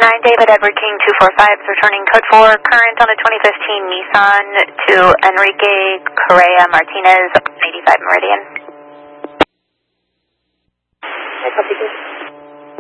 David Edward King 245 is returning code 4, current on a 2015 Nissan to Enrique Correa Martinez, 85 Meridian.